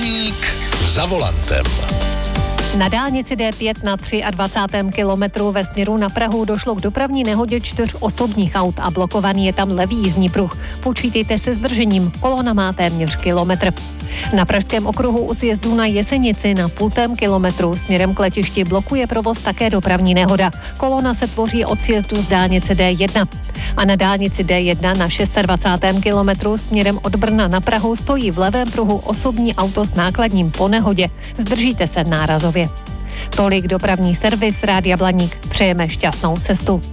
Blaník za volantem. Na dálnici D5 na 23. kilometru ve směru na Prahu došlo k dopravní nehodě 4 osobních aut a blokovaný je tam levý jízdní pruh. Počítejte se zdržením, kolona má téměř kilometr. Na pražském okruhu u sjezdu na Jesenici na 0,5 kilometru směrem k letišti blokuje provoz také dopravní nehoda. Kolona se tvoří od sjezdu z dálnice D1. A na dálnici D1 na 26. kilometru směrem od Brna na Prahu stojí v levém pruhu osobní auto s nákladním po nehodě. Zdržíte se nárazově. Tolik dopravní servis Rádia Blaník. Přejeme šťastnou cestu.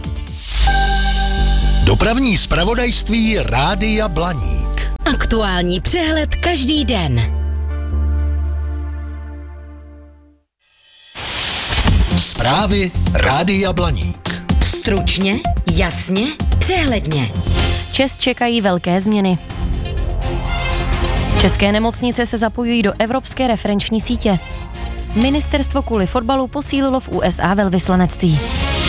Dopravní zpravodajství Rádia Blaník. Aktuální přehled každý den. Zprávy Rádia Blaník. Stručně, jasně, přehledně. ČEZ čekají velké změny. České nemocnice se zapojují do evropské referenční sítě. Ministerstvo kvůli fotbalu posílilo v USA velvyslanectví.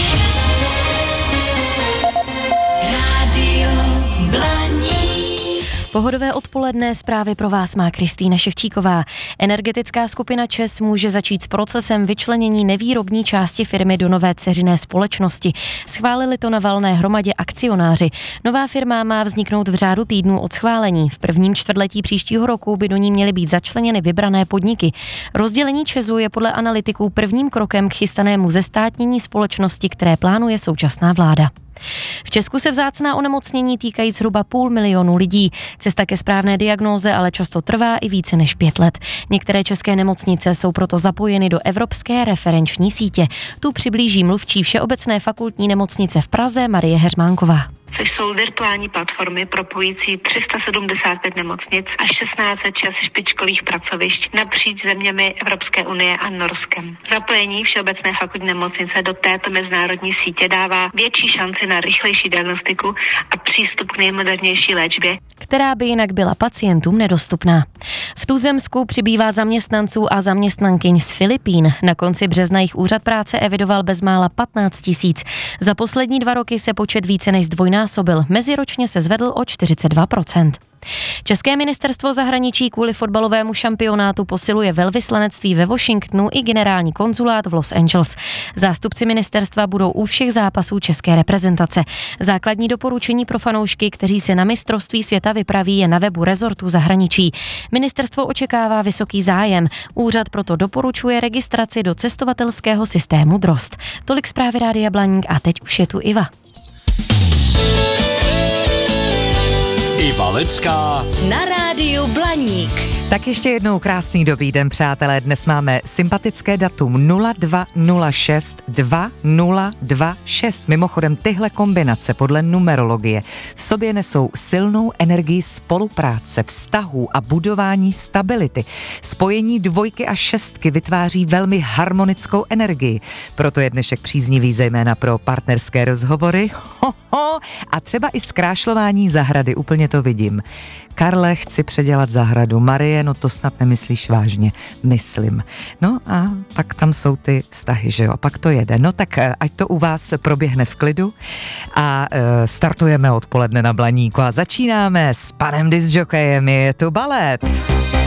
Rádio Blaník. Pohodové odpoledne zprávy pro vás má Kristýna Ševčíková. Energetická skupina ČEZ může začít s procesem vyčlenění nevýrobní části firmy do nové dceřiné společnosti. Schválili to na valné hromadě akcionáři. Nová firma má vzniknout v řádu týdnů od schválení. V prvním čtvrtletí příštího roku by do ní měly být začleněny vybrané podniky. Rozdělení ČEZu je podle analytiků prvním krokem k chystanému zestátnění společnosti, které plánuje současná vláda. V Česku se vzácná onemocnění týkají zhruba 500 000 lidí. Cesta ke správné diagnóze ale často trvá i více než 5 let. Některé české nemocnice jsou proto zapojeny do evropské referenční sítě. Tu přiblíží mluvčí Všeobecné fakultní nemocnice v Praze Marie Heřmánková. Což jsou virtuální platformy propojující 375 nemocnic a 1606 špičkových pracovišť napříč zeměmi Evropské unie a Norskem. Zapojení Všeobecné fakultní nemocnice do této mezinárodní sítě dává větší šanci na rychlejší diagnostiku a přístup k nejmodernější léčbě, která by jinak byla pacientům nedostupná. V Tuzemsku přibývá zaměstnanců a zaměstnankyň z Filipín. Na konci března jich úřad práce evidoval bezmála 15 000. Za poslední 2 roky se počet více než zdvojnásobil. Meziročně se zvedl o 42%. České ministerstvo zahraničí kvůli fotbalovému šampionátu posiluje velvyslanectví ve Washingtonu i generální konzulát v Los Angeles. Zástupci ministerstva budou u všech zápasů české reprezentace. Základní doporučení pro fanoušky, kteří se na mistrovství světa vypraví, je na webu rezortu zahraničí. Ministerstvo očekává vysoký zájem. Úřad proto doporučuje registraci do cestovatelského systému DROST. Tolik zprávy Rádia Blaník a teď už je tu Iva. Iva Lecká Na rádiu Blaník. Tak ještě jednou krásný dobrý den, přátelé. Dnes máme sympatické datum 0206 2026. Mimochodem tyhle kombinace podle numerologie v sobě nesou silnou energii spolupráce, vztahů a budování stability. Spojení 2 a 6 vytváří velmi harmonickou energii. Proto je dnešek příznivý zejména pro partnerské rozhovory. A třeba i zkrášlování zahrady, úplně to vidím. Karle, chci předělat zahradu. Marie, no to snad nemyslíš vážně. Myslím. No a pak tam jsou ty vztahy, že jo? A pak to jede. No tak ať to u vás proběhne v klidu a startujeme odpoledne na Blaníku a začínáme s panem discjokejem, je tu balet.